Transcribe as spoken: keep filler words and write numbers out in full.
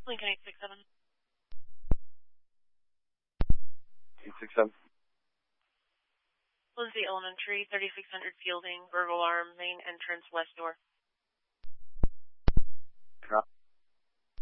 Lincoln eight six seven. eight six seven. Lindsay Elementary, thirty-six hundred Fielding, burglar alarm, main entrance, west door. Copy.